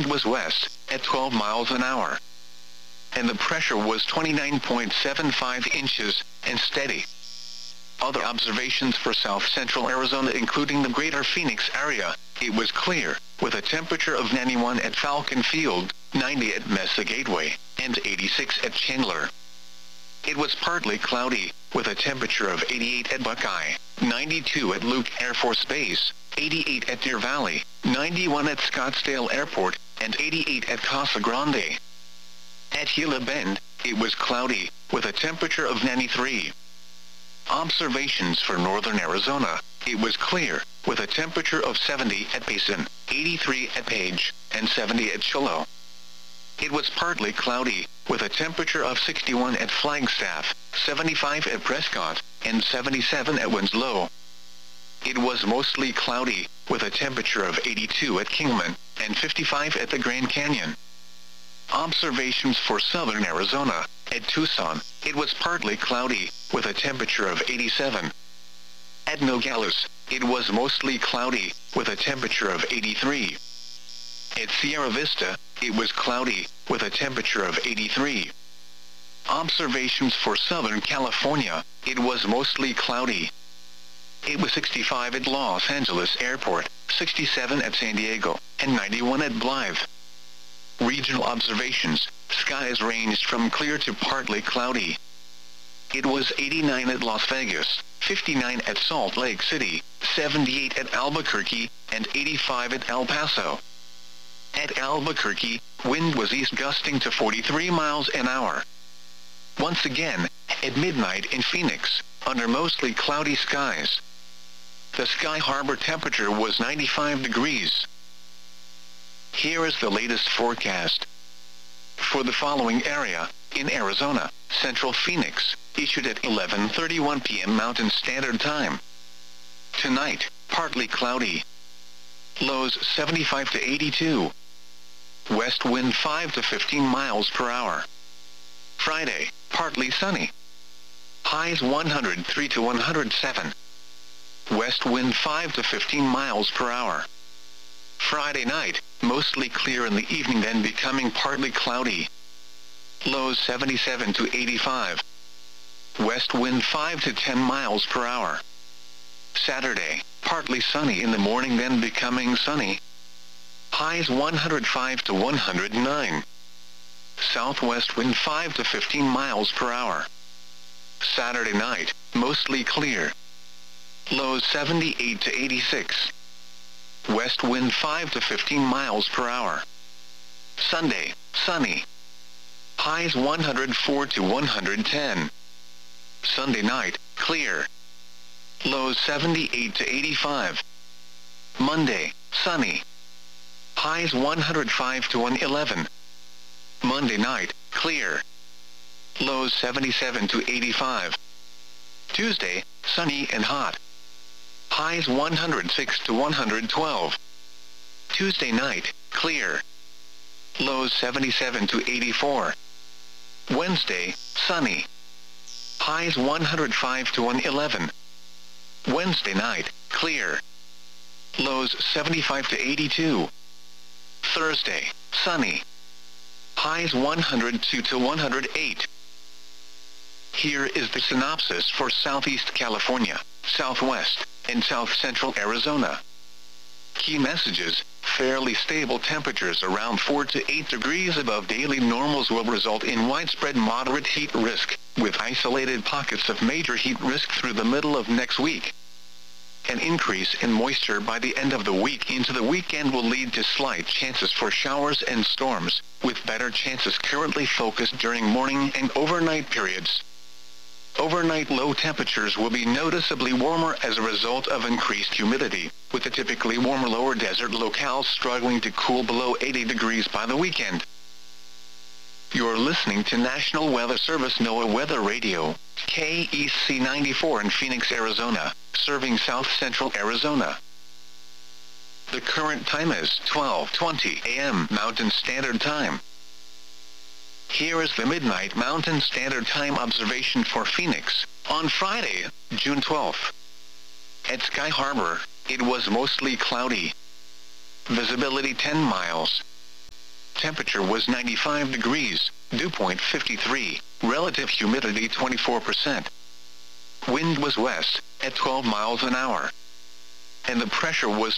wind was west, at 12 miles an hour. And the pressure was 29.75 inches, and steady. Other observations for south-central Arizona including the greater Phoenix area, it was clear, with a temperature of 91 at Falcon Field, 90 at Mesa Gateway, and 86 at Chandler. It was partly cloudy, with a temperature of 88 at Buckeye, 92 at Luke Air Force Base, 88 at Deer Valley, 91 at Scottsdale Airport, and 88 at Casa Grande. At Gila Bend, it was cloudy, with a temperature of 93. Observations for northern Arizona, it was clear, with a temperature of 70 at Payson, 83 at Page, and 70 at Shiloh. It was partly cloudy, with a temperature of 61 at Flagstaff, 75 at Prescott, and 77 at Winslow. It was mostly cloudy, with a temperature of 82 at Kingman, and 55 at the Grand Canyon. Observations for southern Arizona, at Tucson, it was partly cloudy, with a temperature of 87. At Nogales, it was mostly cloudy, with a temperature of 83. At Sierra Vista, it was cloudy, with a temperature of 83. Observations for Southern California, it was mostly cloudy. It was 65 at Los Angeles Airport, 67 at San Diego, and 91 at Blythe. Regional observations, skies ranged from clear to partly cloudy. It was 89 at Las Vegas, 59 at Salt Lake City, 78 at Albuquerque, and 85 at El Paso. At Albuquerque, wind was east gusting to 43 miles an hour. Once again, at midnight in Phoenix, under mostly cloudy skies, the Sky Harbor temperature was 95 degrees. Here is the latest forecast. For the following area, in Arizona, Central Phoenix, issued at 11:31 p.m. Mountain Standard Time. Tonight, partly cloudy. Lows 75 to 82. West wind 5 to 15 miles per hour. Friday, partly sunny. Highs 103 to 107. West wind 5 to 15 miles per hour. Friday night, mostly clear in the evening then becoming partly cloudy. Lows 77 to 85. West wind 5 to 10 miles per hour. Saturday, partly sunny in the morning then becoming sunny. Highs 105 to 109. Southwest wind 5 to 15 miles per hour. Saturday night, mostly clear. Lows 78 to 86. West wind 5 to 15 miles per hour. Sunday, sunny. Highs 104 to 110. Sunday night, clear. Lows 78 to 85. Monday, sunny. Highs 105 to 111. Monday night, clear. Lows 77 to 85. Tuesday, sunny and hot. Highs 106 to 112. Tuesday night, clear. Lows 77 to 84. Wednesday, sunny. Highs 105 to 111. Wednesday night, clear. Lows 75 to 82. Thursday, sunny. Highs 102 to 108. Here is the synopsis for Southeast California, Southwest, and South Central Arizona. Key messages: fairly stable temperatures around 4 to 8 degrees above daily normals will result in widespread moderate heat risk, with isolated pockets of major heat risk through the middle of next week. An increase in moisture by the end of the week into the weekend will lead to slight chances for showers and storms, with better chances currently focused during morning and overnight periods. Overnight low temperatures will be noticeably warmer as a result of increased humidity, with the typically warmer lower desert locales struggling to cool below 80 degrees by the weekend. You're listening to National Weather Service NOAA Weather Radio, KEC 94 in Phoenix, Arizona, serving South Central Arizona. The current time is 12:20 a.m. Mountain Standard Time. Here is the Midnight Mountain Standard Time observation for Phoenix, on Friday, June 12th. At Sky Harbor, it was mostly cloudy. Visibility 10 miles. temperature was 95 degrees, dew point 53, relative humidity 24%. Wind was west, at 12 miles an hour. And the pressure was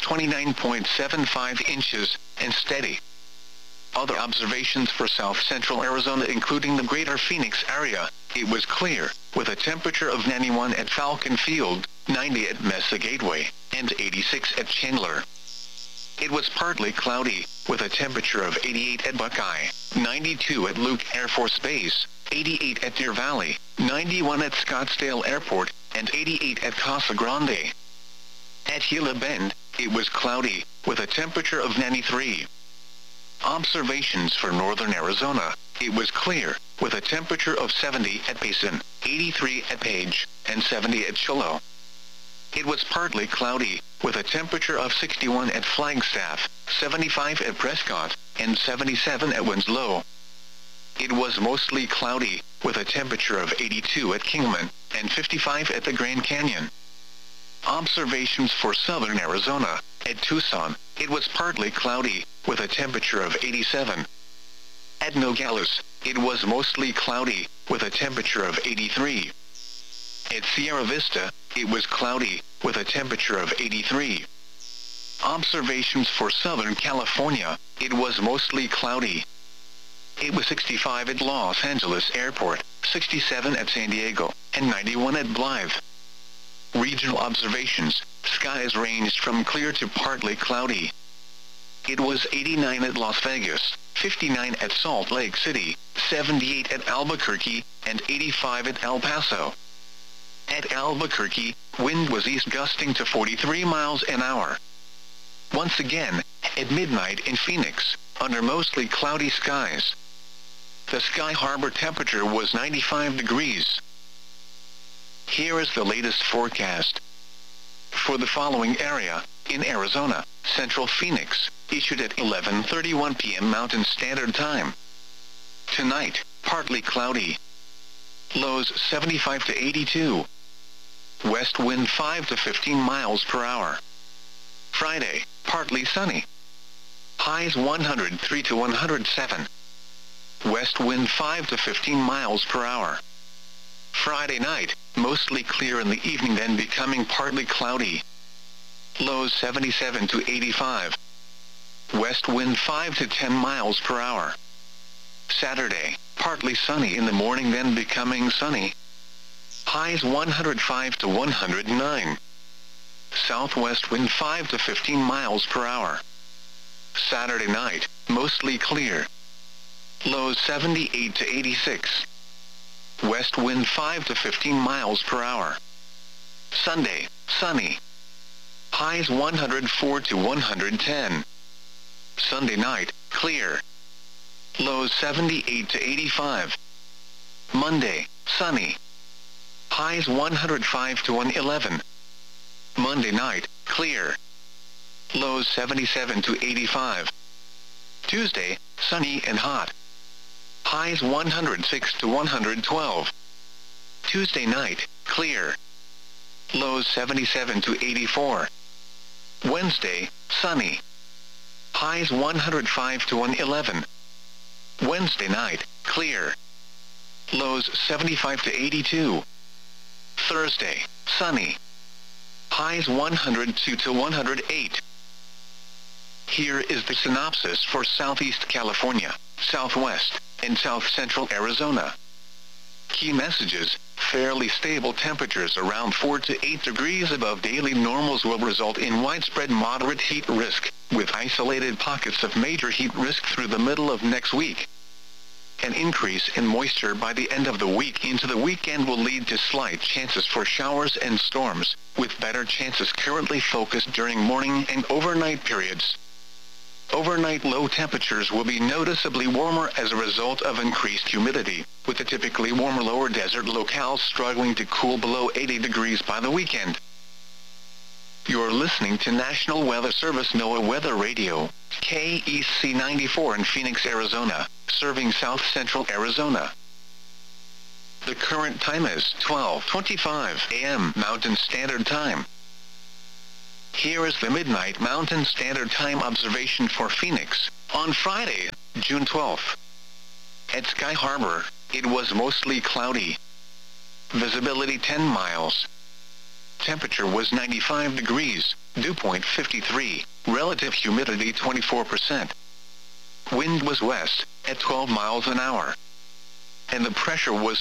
29.75 inches, and steady. Other observations for south-central Arizona including the greater Phoenix area, it was clear, with a temperature of 91 at Falcon Field, 90 at Mesa Gateway, and 86 at Chandler. It was partly cloudy, with a temperature of 88 at Buckeye, 92 at Luke Air Force Base, 88 at Deer Valley, 91 at Scottsdale Airport, and 88 at Casa Grande. At Gila Bend, it was cloudy, with a temperature of 93. Observations for northern Arizona, it was clear, with a temperature of 70 at Payson, 83 at Page, and 70 at Shiloh. It was partly cloudy, with a temperature of 61 at Flagstaff, 75 at Prescott, and 77 at Winslow. It was mostly cloudy, with a temperature of 82 at Kingman, and 55 at the Grand Canyon. Observations for southern Arizona, at Tucson, it was partly cloudy, with a temperature of 87. At Nogales, it was mostly cloudy, with a temperature of 83. At Sierra Vista, it was cloudy, with a temperature of 83. Observations for Southern California, it was mostly cloudy. It was 65 at Los Angeles Airport, 67 at San Diego, and 91 at Blythe. Regional observations, skies ranged from clear to partly cloudy. It was 89 at Las Vegas, 59 at Salt Lake City, 78 at Albuquerque, and 85 at El Paso. At Albuquerque, wind was east gusting to 43 miles an hour. Once again, at midnight in Phoenix, under mostly cloudy skies, the Sky Harbor temperature was 95 degrees. Here is the latest forecast. For the following area, in Arizona, Central Phoenix, issued at 11:31 p.m. Mountain Standard Time. Tonight, partly cloudy. Lows 75 to 82. West wind 5 to 15 miles per hour. Friday, partly sunny. Highs 103 to 107. West wind 5 to 15 miles per hour. Friday night, mostly clear in the evening then becoming partly cloudy. Lows 77 to 85. West wind 5 to 10 miles per hour. Saturday, partly sunny in the morning then becoming sunny. Highs 105 to 109. Southwest wind 5 to 15 miles per hour. Saturday night, mostly clear. Lows 78 to 86. West wind 5 to 15 miles per hour. Sunday, sunny. Highs 104 to 110. Sunday night, clear. Lows 78 to 85. Monday, sunny. Highs 105 to 111. Monday night, clear. Lows 77 to 85. Tuesday, sunny and hot. Highs 106 to 112. Tuesday night, clear. Lows 77 to 84. Wednesday, sunny. Highs 105 to 111. Wednesday night, clear. Lows 75 to 82. Thursday, sunny. Highs 102 to 108. Here is the synopsis for Southeast California, Southwest, and South Central Arizona. Key messages: fairly stable temperatures around 4 to 8 degrees above daily normals will result in widespread moderate heat risk, with isolated pockets of major heat risk through the middle of next week. An increase in moisture by the end of the week into the weekend will lead to slight chances for showers and storms, with better chances currently focused during morning and overnight periods. Overnight low temperatures will be noticeably warmer as a result of increased humidity, with the typically warmer lower desert locales struggling to cool below 80 degrees by the weekend. You're listening to National Weather Service NOAA Weather Radio, KEC 94 in Phoenix, Arizona, serving South Central Arizona. The current time is 12:25 a.m. Mountain Standard Time. Here is the Midnight Mountain Standard Time observation for Phoenix, on Friday, June 12. At Sky Harbor, it was mostly cloudy. Visibility 10 miles. Temperature was 95 degrees, dew point 53, relative humidity 24%. Wind was west, at 12 miles an hour. And the pressure was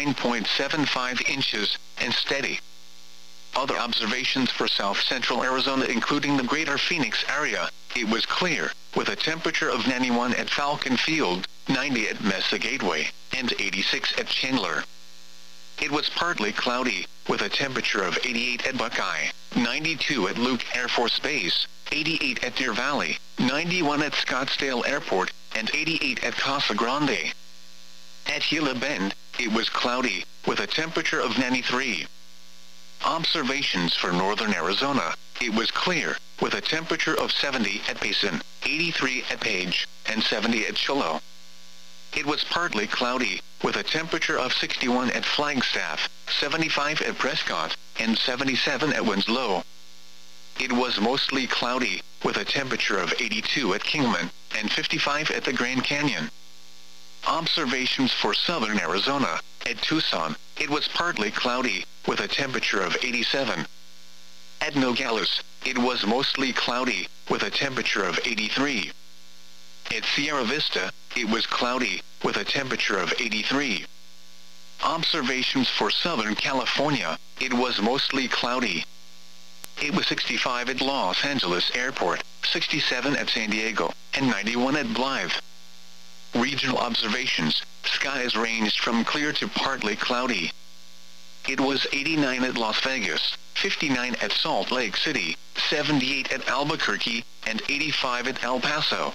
29.75 inches, and steady. Other observations for south-central Arizona including the greater Phoenix area, it was clear, with a temperature of 91 at Falcon Field, 90 at Mesa Gateway, and 86 at Chandler. It was partly cloudy, with a temperature of 88 at Buckeye, 92 at Luke Air Force Base, 88 at Deer Valley, 91 at Scottsdale Airport, and 88 at Casa Grande. At Gila Bend, it was cloudy, with a temperature of 93. Observations for northern Arizona, it was clear, with a temperature of 70 at Payson, 83 at Page, and 70 at Shiloh. It was partly cloudy, with a temperature of 61 at Flagstaff, 75 at Prescott, and 77 at Winslow. It was mostly cloudy, with a temperature of 82 at Kingman, and 55 at the Grand Canyon. Observations for southern Arizona, at Tucson, it was partly cloudy, with a temperature of 87. At Nogales, it was mostly cloudy, with a temperature of 83. At Sierra Vista, it was cloudy, with a temperature of 83. Observations for Southern California, it was mostly cloudy. It was 65 at Los Angeles Airport, 67 at San Diego, and 91 at Blythe. Regional observations, skies ranged from clear to partly cloudy. It was 89 at Las Vegas, 59 at Salt Lake City, 78 at Albuquerque, and 85 at El Paso.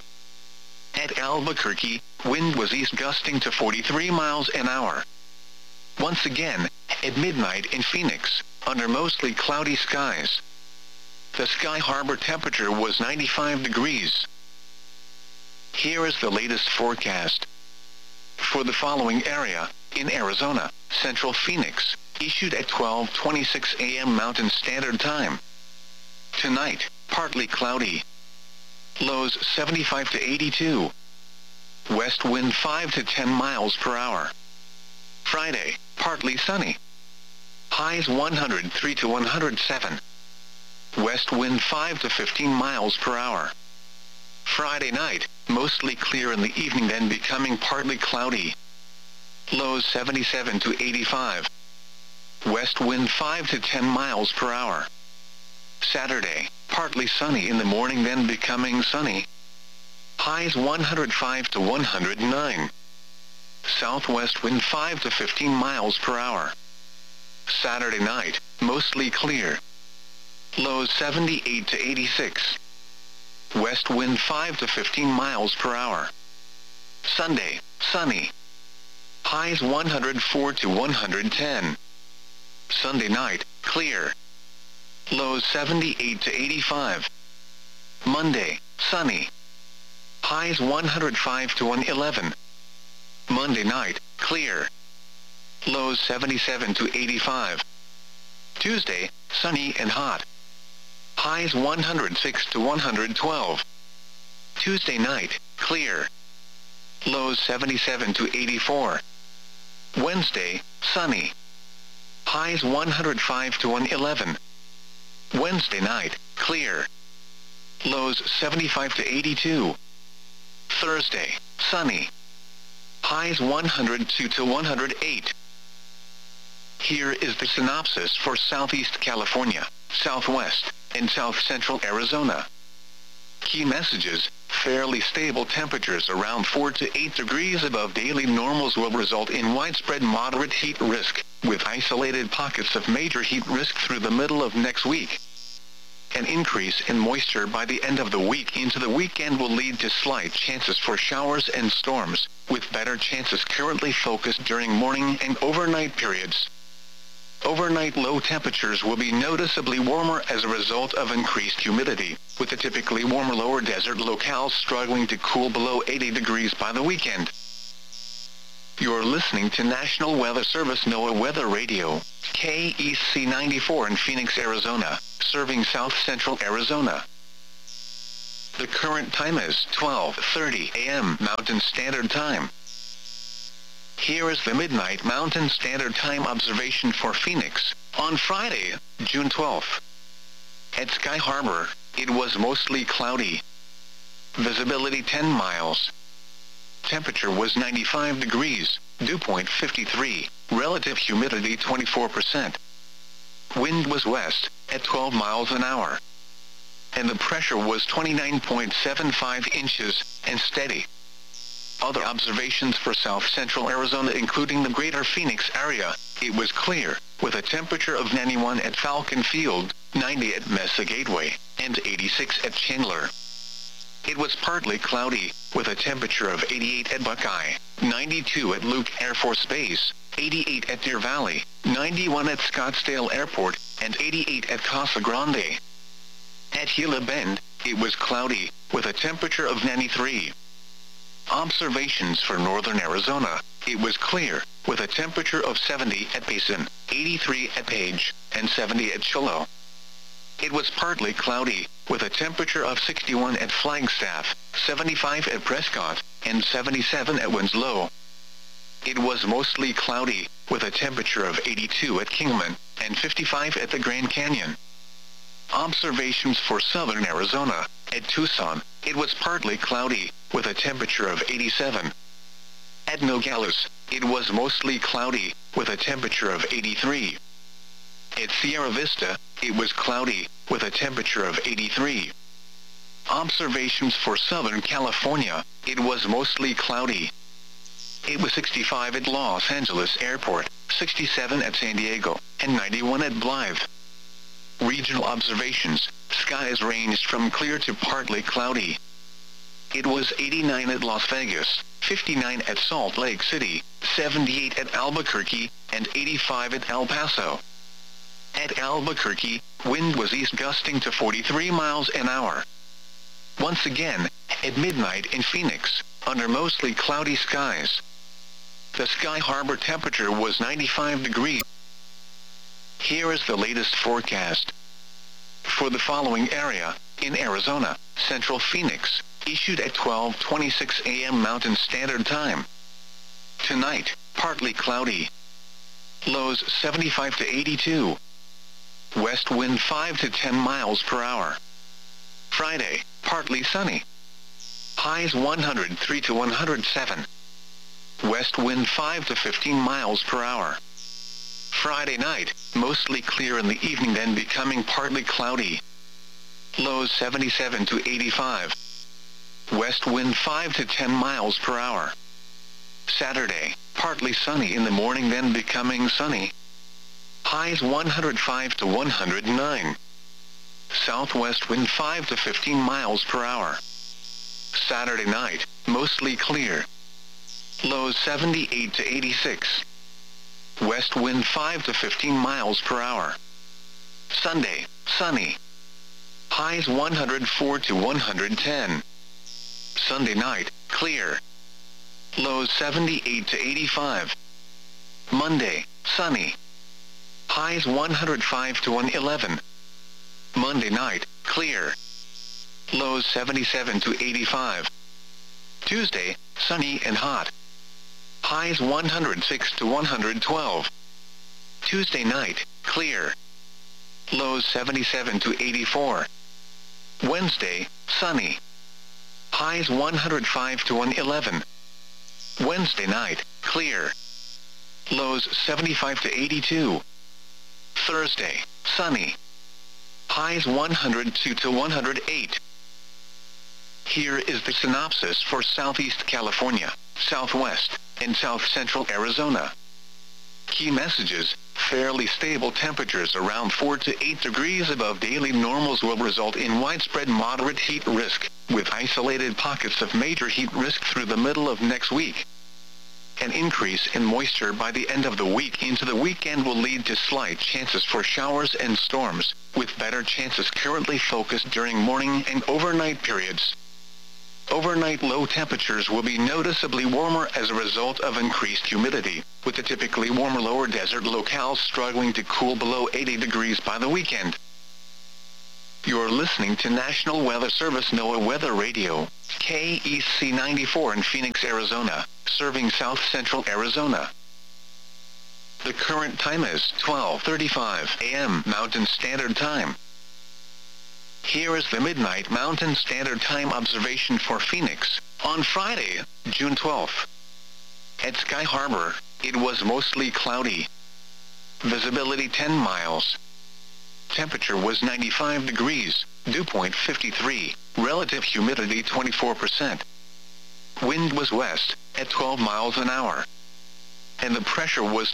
At Albuquerque, wind was east gusting to 43 miles an hour. Once again, at midnight in Phoenix, under mostly cloudy skies. The Sky Harbor temperature was 95 degrees. Here is the latest forecast. For the following area, in Arizona, Central Phoenix, issued at 12:26 a.m. Mountain Standard Time. Tonight, partly cloudy. Lows 75 to 82. West wind 5 to 10 miles per hour. Friday, partly sunny. Highs 103 to 107. West wind 5 to 15 miles per hour. Friday night, mostly clear in the evening then becoming partly cloudy. Lows 77 to 85. West wind 5 to 10 miles per hour. Saturday, partly sunny in the morning then becoming sunny. Highs 105 to 109. Southwest wind 5 to 15 miles per hour. Saturday night, mostly clear. Lows 78 to 86. West wind 5 to 15 miles per hour. Sunday, sunny. Highs 104 to 110. Sunday night, clear. Lows 78 to 85. Monday, sunny. Highs 105 to 111. Monday night, clear. Lows 77 to 85. Tuesday, sunny and hot. Highs 106 to 112. Tuesday night, clear. Lows 77 to 84. Wednesday, sunny. Highs 105 to 111. Wednesday night, clear. Lows 75 to 82. Thursday, sunny. Highs 102 to 108. Here is the synopsis for Southeast California, Southwest, and South Central Arizona. Key messages: fairly stable temperatures around 4 to 8 degrees above daily normals will result in widespread moderate heat risk, with isolated pockets of major heat risk through the middle of next week. An increase in moisture by the end of the week into the weekend will lead to slight chances for showers and storms, with better chances currently focused during morning and overnight periods. Overnight low temperatures will be noticeably warmer as a result of increased humidity, with the typically warmer lower desert locales struggling to cool below 80 degrees by the weekend. You're listening to National Weather Service NOAA Weather Radio, KEC 94 in Phoenix, Arizona, serving South Central Arizona. The current time is 12:30 a.m. Mountain Standard Time. Here is the Midnight Mountain Standard Time observation for Phoenix on Friday, June 12th. At Sky Harbor, it was mostly cloudy. Visibility 10 miles. Temperature was 95 degrees, dew point 53, relative humidity 24%. Wind was west, at 12 miles an hour. And the pressure was 29.75 inches, and steady. Other observations for south-central Arizona including the greater Phoenix area, it was clear, with a temperature of 91 at Falcon Field, 90 at Mesa Gateway, and 86 at Chandler. It was partly cloudy, with a temperature of 88 at Buckeye, 92 at Luke Air Force Base, 88 at Deer Valley, 91 at Scottsdale Airport, and 88 at Casa Grande. At Gila Bend, it was cloudy, with a temperature of 93. Observations for northern Arizona, it was clear, with a temperature of 70 at Payson, 83 at Page, and 70 at Shiloh. It was partly cloudy, with a temperature of 61 at Flagstaff, 75 at Prescott, and 77 at Winslow. It was mostly cloudy, with a temperature of 82 at Kingman, and 55 at the Grand Canyon. Observations for southern Arizona, at Tucson, it was partly cloudy, with a temperature of 87. At Nogales, it was mostly cloudy, with a temperature of 83. At Sierra Vista, it was cloudy, with a temperature of 83. Observations for Southern California, it was mostly cloudy. It was 65 at Los Angeles Airport, 67 at San Diego, and 91 at Blythe. Regional observations, skies ranged from clear to partly cloudy. It was 89 at Las Vegas, 59 at Salt Lake City, 78 at Albuquerque, and 85 at El Paso. At Albuquerque, wind was east gusting to 43 miles an hour. Once again, at midnight in Phoenix, under mostly cloudy skies. The Sky Harbor temperature was 95 degrees. Here is the latest forecast. For the following area, in Arizona, Central Phoenix, issued at 12:26 a.m. Mountain Standard Time. Tonight, partly cloudy. Lows 75 to 82. West wind 5 to 10 miles per hour. Friday, partly sunny. Highs 103 to 107. West wind 5 to 15 miles per hour. Friday night, mostly clear in the evening then becoming partly cloudy. Lows 77 to 85. West wind 5 to 10 miles per hour. Saturday, partly sunny in the morning then becoming sunny. Highs 105 to 109. Southwest wind 5 to 15 miles per hour. Saturday night, mostly clear. Lows 78 to 86. West wind 5 to 15 miles per hour. Sunday, sunny. Highs 104 to 110. Sunday night, clear. Lows 78 to 85. Monday, sunny. Highs 105 to 111. Monday night, clear. Lows 77 to 85. Tuesday, sunny and hot. Highs 106 to 112. Tuesday night, clear. Lows 77 to 84. Wednesday, sunny. Highs 105 to 111. Wednesday night, clear. Lows 75 to 82. Thursday, sunny. Highs 102 to 108. Here is the synopsis for Southeast California, Southwest, and South Central Arizona. Key messages: fairly stable temperatures around 4 to 8 degrees above daily normals will result in widespread moderate heat risk, with isolated pockets of major heat risk through the middle of next week. An increase in moisture by the end of the week into the weekend will lead to slight chances for showers and storms, with better chances currently focused during morning and overnight periods. Overnight low temperatures will be noticeably warmer as a result of increased humidity, with the typically warmer lower desert locales struggling to cool below 80 degrees by the weekend. You're listening to National Weather Service NOAA Weather Radio, KEC 94 in Phoenix, Arizona, serving south central Arizona. The current time is 12:35 a.m. Mountain Standard Time. Here is the Midnight Mountain Standard Time observation for Phoenix, on Friday, June 12th. At Sky Harbor, it was mostly cloudy. Visibility 10 miles. Temperature was 95 degrees, dew point 53, relative humidity 24%. Wind was west, at 12 miles an hour. And the pressure was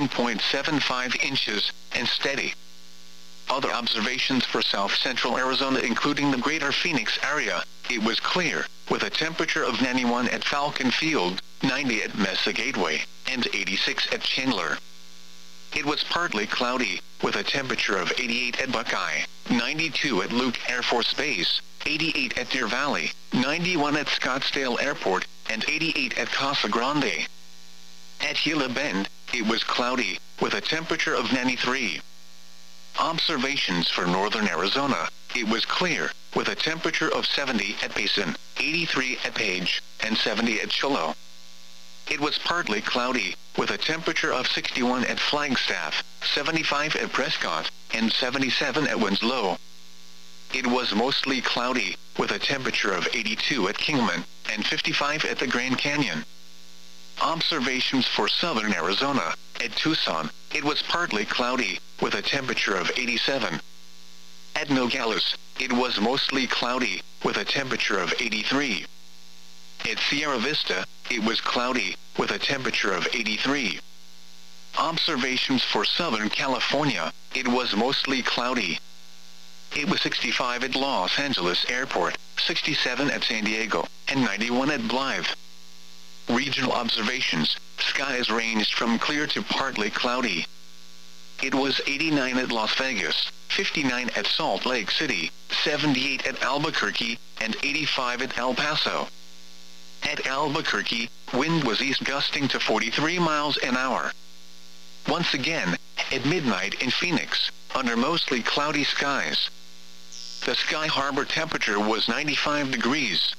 29.75 inches, and steady. Other observations for south central Arizona including the greater Phoenix area, it was clear, with a temperature of 91 at Falcon Field, 90 at Mesa Gateway, and 86 at Chandler. It was partly cloudy, with a temperature of 88 at Buckeye, 92 at Luke Air Force Base, 88 at Deer Valley, 91 at Scottsdale Airport, and 88 at Casa Grande. At Gila Bend, it was cloudy, with a temperature of 93. Observations for northern Arizona, it was clear, with a temperature of 70 at Payson, 83 at Page, and 70 at Shiloh. It was partly cloudy, with a temperature of 61 at Flagstaff, 75 at Prescott, and 77 at Winslow. It was mostly cloudy, with a temperature of 82 at Kingman, and 55 at the Grand Canyon. Observations for southern Arizona, at Tucson, it was partly cloudy, with a temperature of 87. At Nogales, it was mostly cloudy, with a temperature of 83. At Sierra Vista, it was cloudy, with a temperature of 83. Observations for Southern California, it was mostly cloudy. It was 65 at Los Angeles Airport, 67 at San Diego, and 91 at Blythe. Regional observations, skies ranged from clear to partly cloudy. It was 89 at Las Vegas, 59 at Salt Lake City, 78 at Albuquerque, and 85 at El Paso. At Albuquerque, wind was east gusting to 43 miles an hour. Once again, at midnight in Phoenix, under mostly cloudy skies. The Sky Harbor temperature was 95 degrees.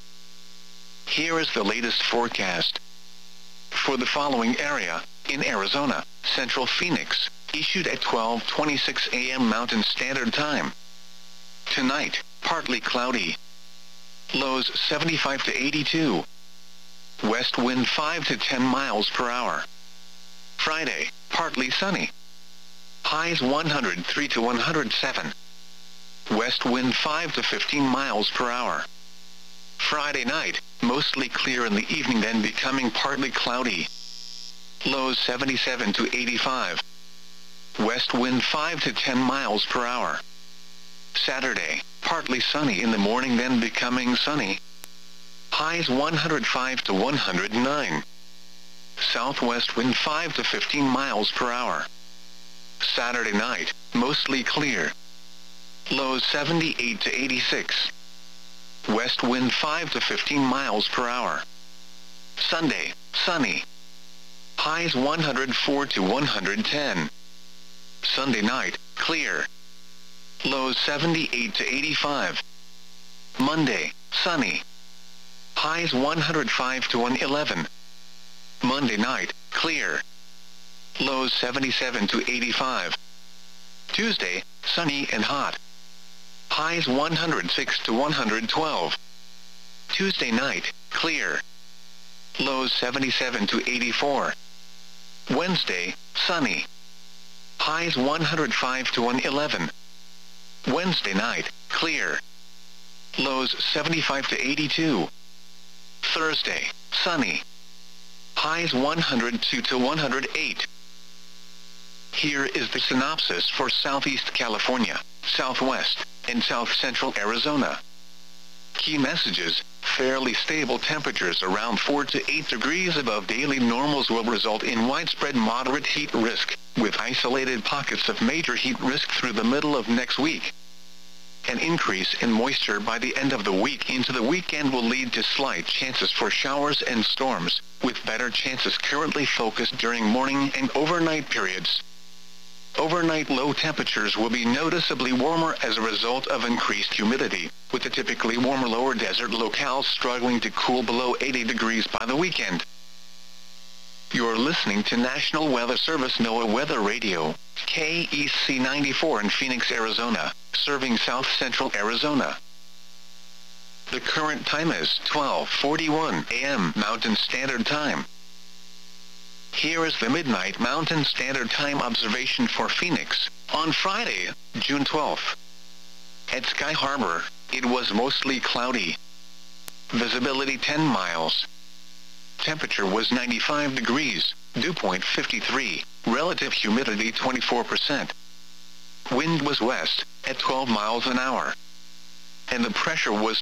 Here is the latest forecast. For the following area, in Arizona, Central Phoenix, issued at 12:26 a.m. Mountain Standard Time. Tonight, partly cloudy. Lows 75 to 82. West wind 5 to 10 miles per hour. Friday, partly sunny. Highs 103 to 107. West wind 5 to 15 miles per hour. Friday night, mostly clear in the evening then becoming partly cloudy. Lows 77 to 85. West wind 5 to 10 miles per hour. Saturday, partly sunny in the morning then becoming sunny. Highs 105 to 109. Southwest wind 5 to 15 miles per hour. Saturday night, mostly clear. Lows 78 to 86. West wind 5 to 15 miles per hour. Sunday, sunny. Highs 104 to 110. Sunday night, clear. Lows 78 to 85. Monday, sunny. Highs 105 to 111. Monday night, clear. Lows 77 to 85. Tuesday, sunny and hot. Highs 106 to 112. Tuesday night, clear. Lows 77 to 84. Wednesday, sunny. Highs 105 to 111. Wednesday night, clear. Lows 75 to 82. Thursday, sunny. Highs 102 to 108. Here is the synopsis for Southeast California, Southwest, and South Central Arizona. Key messages: fairly stable temperatures around 4 to 8 degrees above daily normals will result in widespread moderate heat risk, with isolated pockets of major heat risk through the middle of next week. An increase in moisture by the end of the week into the weekend will lead to slight chances for showers and storms, with better chances currently focused during morning and overnight periods. Overnight low temperatures will be noticeably warmer as a result of increased humidity, with the typically warmer lower desert locales struggling to cool below 80 degrees by the weekend. You're listening to National Weather Service NOAA Weather Radio, KEC 94 in Phoenix, Arizona, serving south central Arizona. The current time is 12:41 a.m. Mountain Standard Time. Here is the Midnight Mountain Standard Time observation for Phoenix, on Friday, June 12th. At Sky Harbor, it was mostly cloudy. Visibility 10 miles. Temperature was 95 degrees, dew point 53, relative humidity 24%. Wind was west, at 12 miles an hour. And the pressure was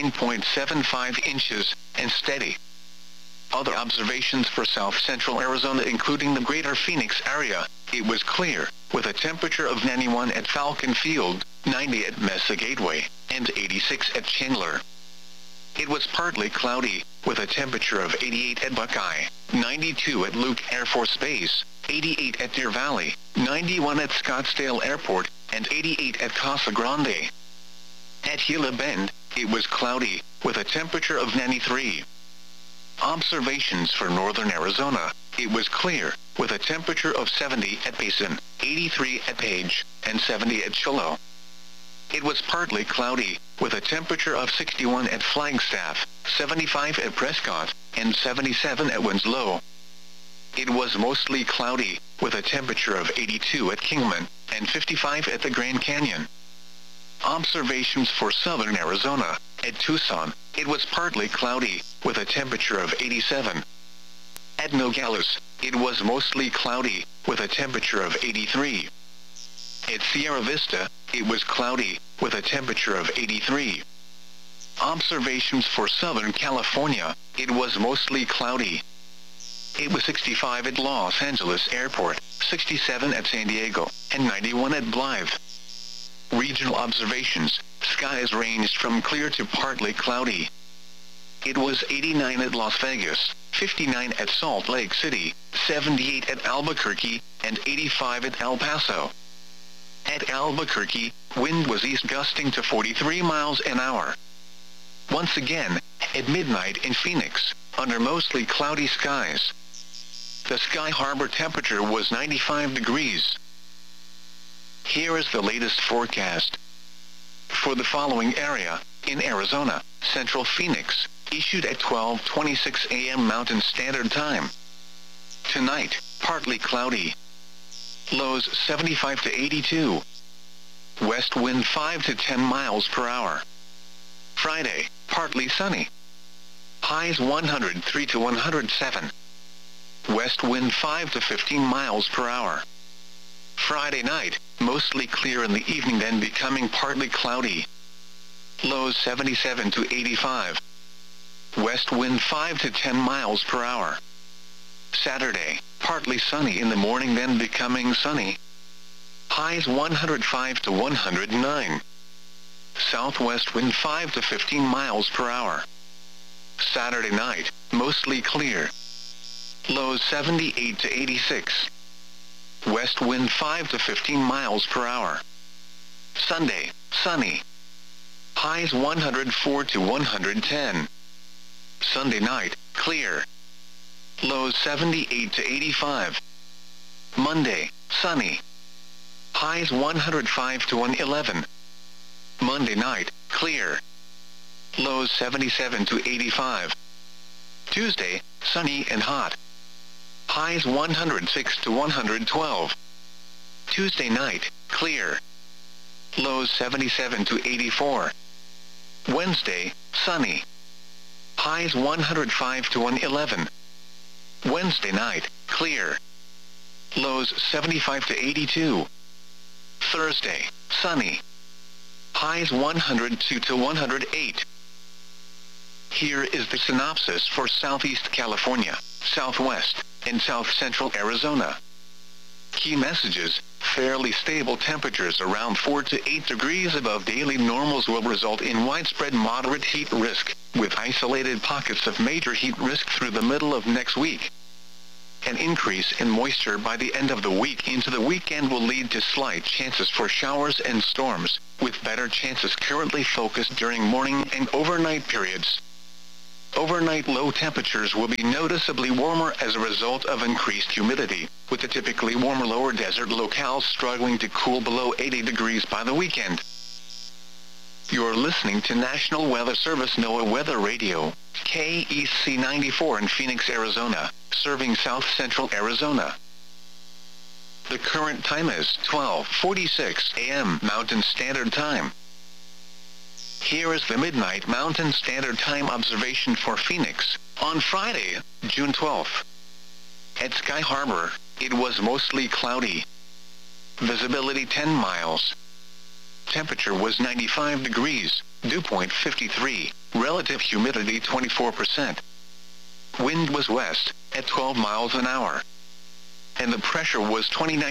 29.75 inches, and steady. Other observations for south central Arizona including the greater Phoenix area, it was clear, with a temperature of 91 at Falcon Field, 90 at Mesa Gateway, and 86 at Chandler. It was partly cloudy, with a temperature of 88 at Buckeye, 92 at Luke Air Force Base, 88 at Deer Valley, 91 at Scottsdale Airport, and 88 at Casa Grande. At Gila Bend, it was cloudy, with a temperature of 93. Observations for northern Arizona, it was clear, with a temperature of 70 at Basin, 83 at Page, and 70 at Shiloh. It was partly cloudy, with a temperature of 61 at Flagstaff, 75 at Prescott, and 77 at Winslow. It was mostly cloudy, with a temperature of 82 at Kingman, and 55 at the Grand Canyon. Observations for southern Arizona, at Tucson, it was partly cloudy, with a temperature of 87. At Nogales, it was mostly cloudy, with a temperature of 83. At Sierra Vista, it was cloudy, with a temperature of 83. Observations for Southern California, it was mostly cloudy. It was 65 at Los Angeles Airport, 67 at San Diego, and 91 at Blythe. Regional observations, skies ranged from clear to partly cloudy. It was 89 at Las Vegas, 59 at Salt Lake City, 78 at Albuquerque, and 85 at El Paso. At Albuquerque, wind was east gusting to 43 miles an hour. Once again, at midnight in Phoenix, under mostly cloudy skies. The Sky Harbor temperature was 95 degrees. Here is the latest forecast. For the following area, in Arizona, Central Phoenix, issued at 12:26 a.m. Mountain Standard Time. Tonight, partly cloudy. Lows 75 to 82. West wind 5 to 10 miles per hour. Friday, partly sunny. Highs 103 to 107. West wind 5 to 15 miles per hour. Friday night, mostly clear in the evening then becoming partly cloudy. Lows 77 to 85. West wind 5 to 10 miles per hour. Saturday, partly sunny in the morning then becoming sunny. Highs 105 to 109. Southwest wind 5 to 15 miles per hour. Saturday night, mostly clear. Lows 78 to 86. West wind 5 to 15 miles per hour. Sunday, sunny. Highs 104 to 110. Sunday night, clear. Lows 78 to 85. Monday, sunny. Highs 105 to 111. Monday night, clear. Lows 77 to 85. Tuesday, sunny and hot. Highs 106 to 112. Tuesday night, clear. Lows 77 to 84. Wednesday, sunny. Highs 105 to 111. Wednesday night, clear. Lows 75 to 82. Thursday, sunny. Highs 102 to 108. Here is the synopsis for Southeast California, Southwest, and South Central Arizona. Key messages: fairly stable temperatures around 4 to 8 degrees above daily normals will result in widespread moderate heat risk, with isolated pockets of major heat risk through the middle of next week. An increase in moisture by the end of the week into the weekend will lead to slight chances for showers and storms, with better chances currently focused during morning and overnight periods. Overnight low temperatures will be noticeably warmer as a result of increased humidity, with the typically warmer lower desert locales struggling to cool below 80 degrees by the weekend. You're listening to National Weather Service NOAA Weather Radio, KEC 94 in Phoenix, Arizona, serving south-central Arizona. The current time is 12:46 a.m. Mountain Standard Time. Here is the Midnight Mountain Standard Time observation for Phoenix, on Friday, June 12th. At Sky Harbor, it was mostly cloudy. Visibility 10 miles. Temperature was 95 degrees, dew point 53, relative humidity 24%. Wind was west, at 12 miles an hour. And the pressure was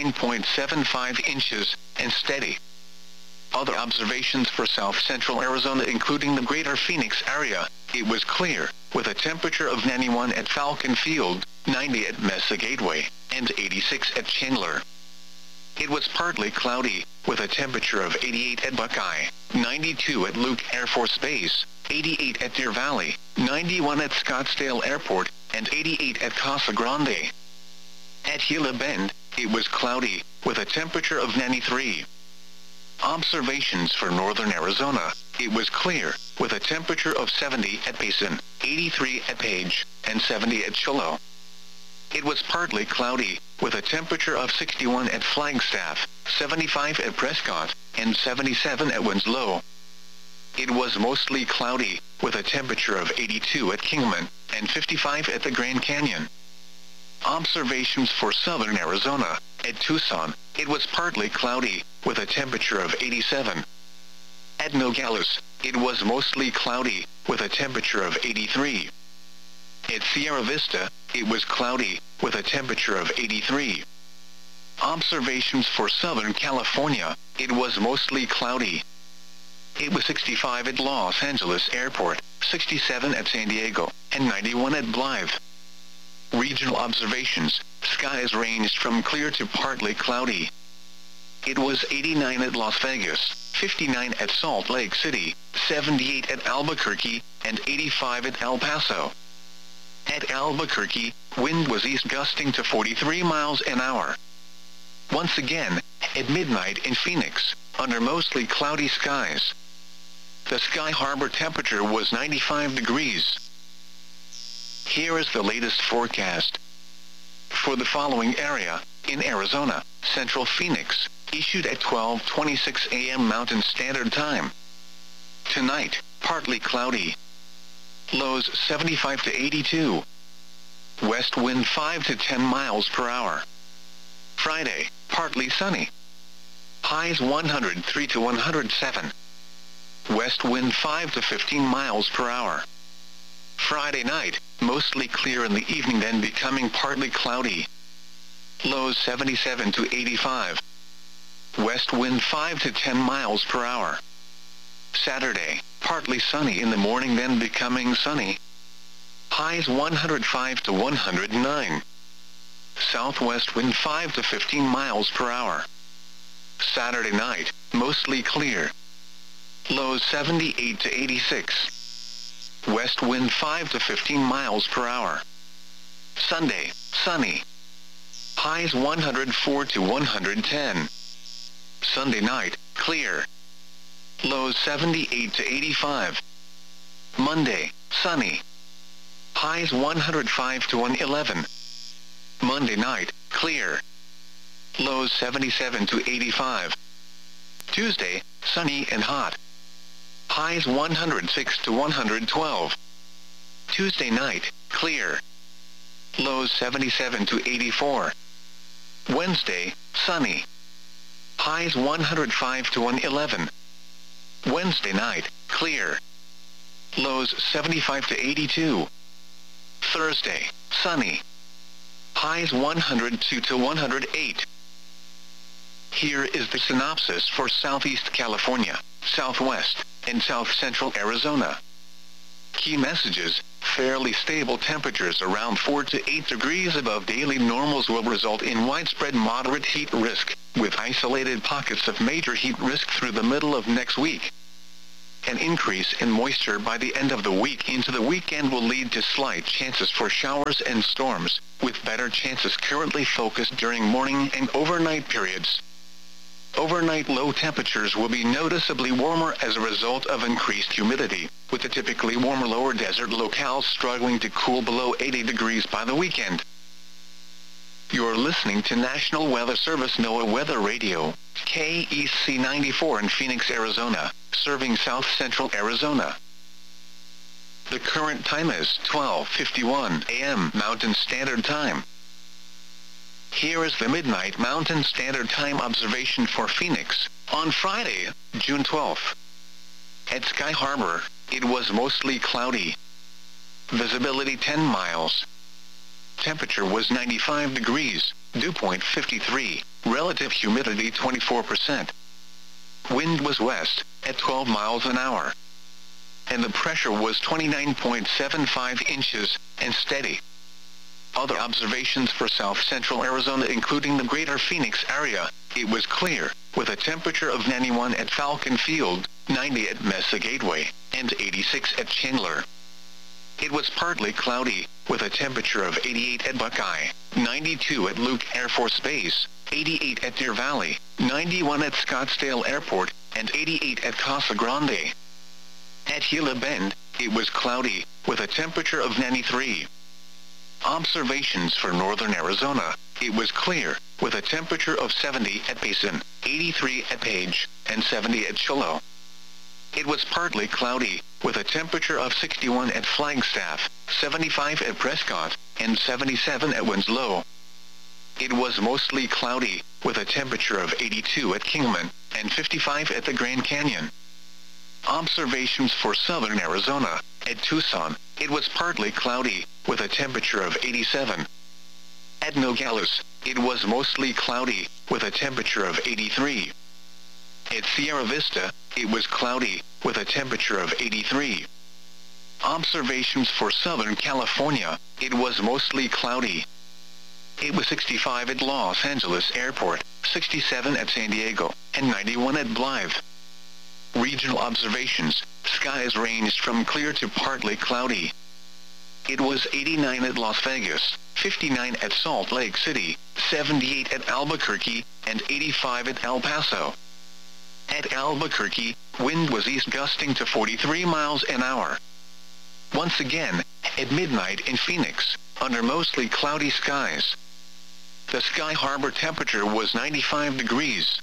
29.75 inches, and steady. Other observations for south-central Arizona including the greater Phoenix area, it was clear, with a temperature of 91 at Falcon Field, 90 at Mesa Gateway, and 86 at Chandler. It was partly cloudy, with a temperature of 88 at Buckeye, 92 at Luke Air Force Base, 88 at Deer Valley, 91 at Scottsdale Airport, and 88 at Casa Grande. At Gila Bend, it was cloudy, with a temperature of 93. Observations for northern Arizona, it was clear, with a temperature of 70 at Payson, 83 at Page, and 70 at Shiloh. It was partly cloudy, with a temperature of 61 at Flagstaff, 75 at Prescott, and 77 at Winslow. It was mostly cloudy, with a temperature of 82 at Kingman, and 55 at the Grand Canyon. Observations for southern Arizona, at Tucson, it was partly cloudy, with a temperature of 87. At Nogales, it was mostly cloudy, with a temperature of 83. At Sierra Vista, it was cloudy, with a temperature of 83. Observations for Southern California, it was mostly cloudy. It was 65 at Los Angeles Airport, 67 at San Diego, and 91 at Blythe. Regional observations, skies ranged from clear to partly cloudy. It was 89 at Las Vegas, 59 at Salt Lake City, 78 at Albuquerque, and 85 at El Paso. At Albuquerque, wind was east gusting to 43 miles an hour. Once again, at midnight in Phoenix, under mostly cloudy skies. The Sky Harbor temperature was 95 degrees. Here is the latest forecast. For the following area, in Arizona, Central Phoenix, issued at 12:26 a.m. Mountain Standard Time. Tonight, partly cloudy. Lows 75 to 82. West wind 5 to 10 miles per hour. Friday, partly sunny. Highs 103 to 107. West wind 5 to 15 miles per hour. Friday night, mostly clear in the evening then becoming partly cloudy. Lows 77 to 85. West wind 5 to 10 miles per hour. Saturday, partly sunny in the morning then becoming sunny. Highs 105 to 109. Southwest wind 5 to 15 miles per hour. Saturday night, mostly clear. Lows 78 to 86. West wind 5 to 15 miles per hour. Sunday, sunny. Highs 104 to 110. Sunday night, clear. Lows 78 to 85. Monday, sunny. Highs 105 to 111. Monday night, clear. Lows 77 to 85. Tuesday, sunny and hot. Highs 106 to 112. Tuesday night, clear. Lows 77 to 84. Wednesday, sunny. Highs 105 to 111. Wednesday night, clear. Lows 75 to 82. Thursday, sunny. Highs 102 to 108. Here is the synopsis for Southeast California, Southwest, and South Central Arizona. Key messages: fairly stable temperatures around 4 to 8 degrees above daily normals will result in widespread moderate heat risk, with isolated pockets of major heat risk through the middle of next week. An increase in moisture by the end of the week into the weekend will lead to slight chances for showers and storms, with better chances currently focused during morning and overnight periods. Overnight low temperatures will be noticeably warmer as a result of increased humidity, with the typically warmer lower desert locales struggling to cool below 80 degrees by the weekend. You're listening to National Weather Service NOAA Weather Radio, KEC 94 in Phoenix, Arizona, serving south-central Arizona. The current time is 12:51 a.m. Mountain Standard Time. Here is the Midnight Mountain Standard Time observation for Phoenix, on Friday, June 12th. At Sky Harbor, it was mostly cloudy. Visibility 10 miles. Temperature was 95 degrees, dew point 53, relative humidity 24%. Wind was west, at 12 miles an hour. And the pressure was 29.75 inches, and steady. Other observations for south-central Arizona including the greater Phoenix area, it was clear, with a temperature of 91 at Falcon Field, 90 at Mesa Gateway, and 86 at Chandler. It was partly cloudy, with a temperature of 88 at Buckeye, 92 at Luke Air Force Base, 88 at Deer Valley, 91 at Scottsdale Airport, and 88 at Casa Grande. At Gila Bend, it was cloudy, with a temperature of 93. Observations for northern Arizona, it was clear, with a temperature of 70 at Payson, 83 at Page, and 70 at Shiloh. It was partly cloudy, with a temperature of 61 at Flagstaff, 75 at Prescott, and 77 at Winslow. It was mostly cloudy, with a temperature of 82 at Kingman, and 55 at the Grand Canyon. Observations for southern Arizona, at Tucson, it was partly cloudy, with a temperature of 87. At Nogales, it was mostly cloudy, with a temperature of 83. At Sierra Vista, it was cloudy, with a temperature of 83. Observations for Southern California, it was mostly cloudy. It was 65 at Los Angeles Airport, 67 at San Diego, and 91 at Blythe. Regional observations, skies ranged from clear to partly cloudy. It was 89 at Las Vegas, 59 at Salt Lake City, 78 at Albuquerque, and 85 at El Paso. At Albuquerque, wind was east gusting to 43 miles an hour. Once again, at midnight in Phoenix, under mostly cloudy skies. The Sky Harbor temperature was 95 degrees.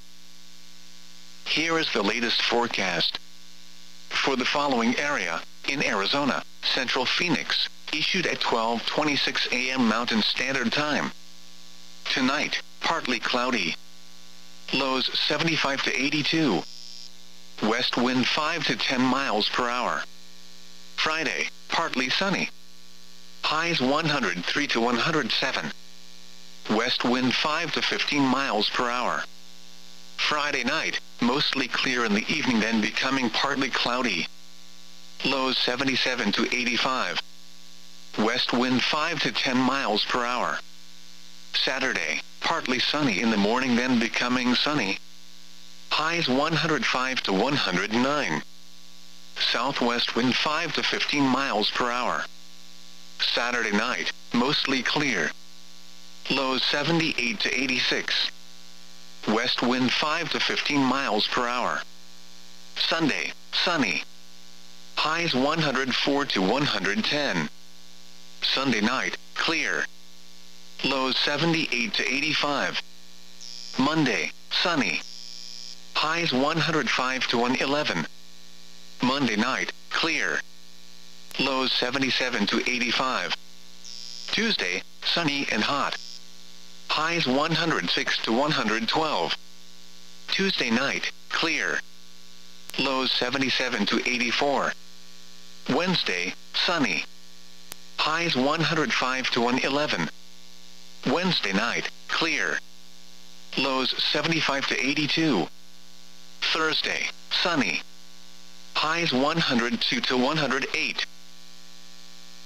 Here is the latest forecast. For the following area, in Arizona, central Phoenix, issued at 12:26 a.m. Mountain Standard Time. Tonight, partly cloudy. Lows 75 to 82. West wind 5 to 10 miles per hour. Friday, partly sunny. Highs 103 to 107. West wind 5 to 15 miles per hour. Friday night, mostly clear in the evening then becoming partly cloudy. Lows 77 to 85. West wind 5 to 10 miles per hour. Saturday, partly sunny in the morning then becoming sunny. Highs 105 to 109. Southwest wind 5 to 15 miles per hour. Saturday night, mostly clear. Lows 78 to 86. West wind 5 to 15 miles per hour. Sunday, sunny. Highs 104 to 110. Sunday night, clear. Lows 78 to 85. Monday, sunny. Highs 105 to 111. Monday night, clear. Lows 77 to 85. Tuesday, sunny and hot. Highs 106 to 112. Tuesday night, clear. Lows 77 to 84. Wednesday, sunny. Highs 105 to 111. Wednesday night, clear. Lows 75 to 82. Thursday, sunny. Highs 102 to 108.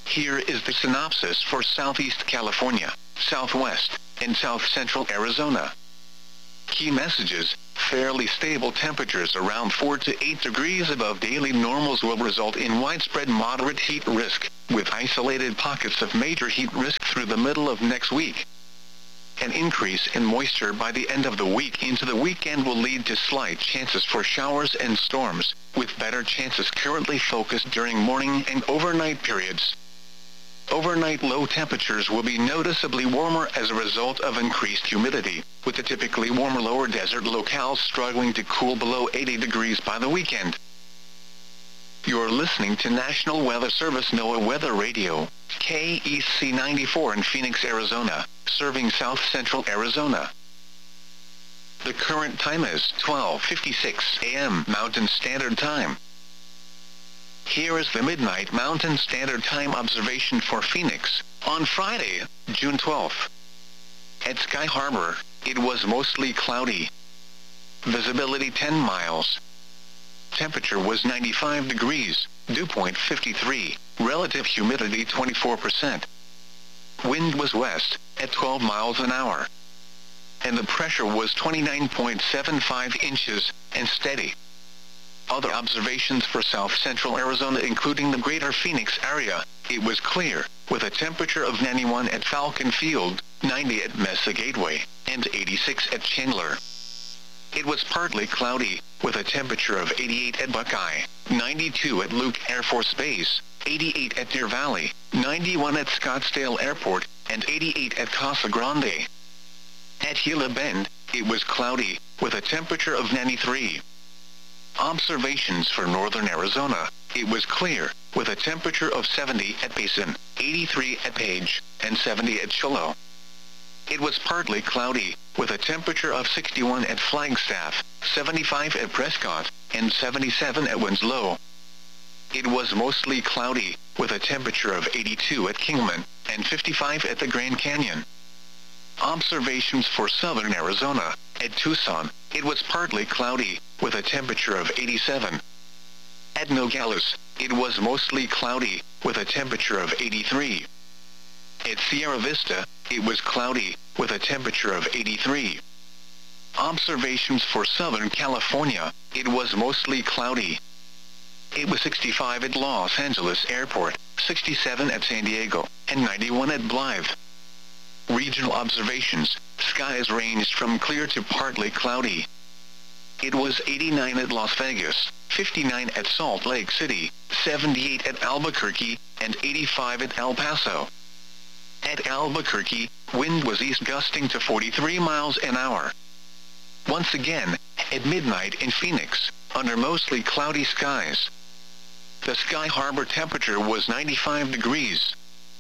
Here is the synopsis for Southeast California, Southwest, and South Central Arizona. Key messages: fairly stable temperatures around 4 to 8 degrees above daily normals will result in widespread moderate heat risk, with isolated pockets of major heat risk through the middle of next week. An increase in moisture by the end of the week into the weekend will lead to slight chances for showers and storms, with better chances currently focused during morning and overnight periods. Overnight low temperatures will be noticeably warmer as a result of increased humidity, with the typically warmer lower desert locales struggling to cool below 80 degrees by the weekend. You're listening to National Weather Service NOAA Weather Radio, KEC 94 in Phoenix, Arizona, serving South Central Arizona. The current time is 12:56 a.m. Mountain Standard Time. Here is the Midnight Mountain Standard Time observation for Phoenix, on Friday, June 12th. At Sky Harbor, it was mostly cloudy. Visibility 10 miles. Temperature was 95 degrees, dew point 53, relative humidity 24%. Wind was west, at 12 miles an hour. And the pressure was 29.75 inches, and steady. Other observations for South Central Arizona including the greater Phoenix area, it was clear, with a temperature of 91 at Falcon Field, 90 at Mesa Gateway, and 86 at Chandler. It was partly cloudy, with a temperature of 88 at Buckeye, 92 at Luke Air Force Base, 88 at Deer Valley, 91 at Scottsdale Airport, and 88 at Casa Grande. At Gila Bend, it was cloudy, with a temperature of 93. Observations for northern Arizona, it was clear, with a temperature of 70 at Basin, 83 at Page, and 70 at Shiloh. It was partly cloudy, with a temperature of 61 at Flagstaff, 75 at Prescott, and 77 at Winslow. It was mostly cloudy, with a temperature of 82 at Kingman, and 55 at the Grand Canyon. Observations for southern Arizona, at Tucson, it was partly cloudy, with a temperature of 87. At Nogales, it was mostly cloudy, with a temperature of 83. At Sierra Vista, it was cloudy, with a temperature of 83. Observations for Southern California, it was mostly cloudy. It was 65 at Los Angeles Airport, 67 at San Diego, and 91 at Blythe. Regional observations, skies ranged from clear to partly cloudy. It was 89 at Las Vegas, 59 at Salt Lake City, 78 at Albuquerque, and 85 at El Paso. At Albuquerque, wind was east gusting to 43 miles an hour. Once again, at midnight in Phoenix, under mostly cloudy skies. The Sky Harbor temperature was 95 degrees.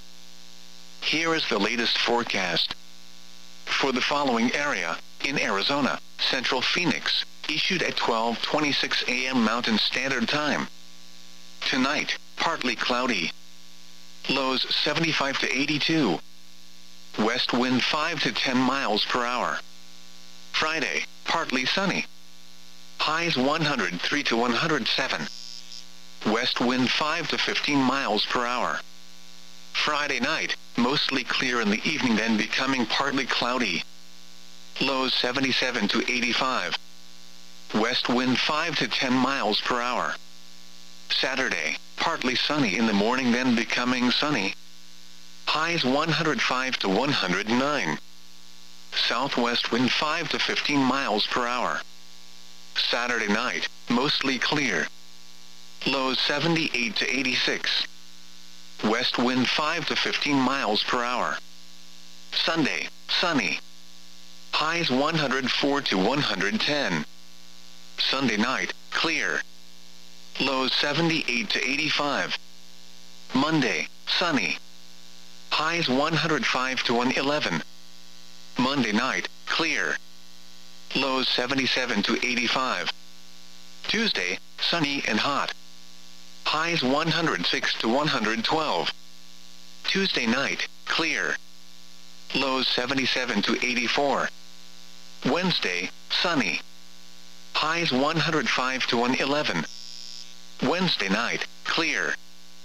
Here is the latest forecast. For the following area, in Arizona, Central Phoenix, issued at 12:26 a.m. Mountain Standard Time. Tonight, partly cloudy. Lows 75 to 82. West wind 5 to 10 miles per hour. Friday, partly sunny. Highs 103 to 107. West wind 5 to 15 miles per hour. Friday night, mostly clear in the evening then becoming partly cloudy. Lows 77 to 85. West wind 5 to 10 miles per hour. Saturday, partly sunny in the morning then becoming sunny. Highs 105 to 109. Southwest wind 5 to 15 miles per hour. Saturday night, mostly clear. Lows 78 to 86. West wind 5 to 15 miles per hour. Sunday, sunny. Highs 104 to 110. Sunday night, clear. Lows 78 to 85. Monday, sunny. Highs 105 to 111. Monday night, clear. Lows 77 to 85. Tuesday, sunny and hot. Highs 106 to 112. Tuesday night, clear. Lows 77 to 84. Wednesday, sunny. Highs 105 to 111. Wednesday night, clear.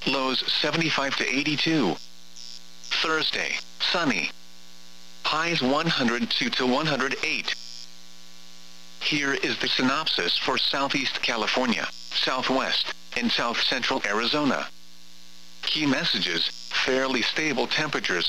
Lows 75 to 82. Thursday, sunny. Highs 102 to 108. Here is the synopsis for Southeast California, Southwest, and South Central Arizona. Key messages: fairly stable temperatures,